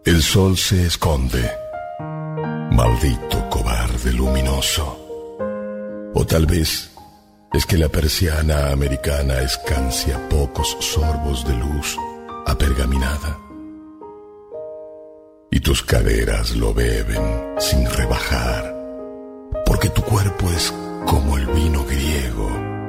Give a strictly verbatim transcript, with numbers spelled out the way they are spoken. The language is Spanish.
El sol se esconde, maldito cobarde luminoso. O tal vez es que la persiana americana escancia pocos sorbos de luz apergaminada. Y tus caderas lo beben sin rebajar, porque tu cuerpo es como el vino griego,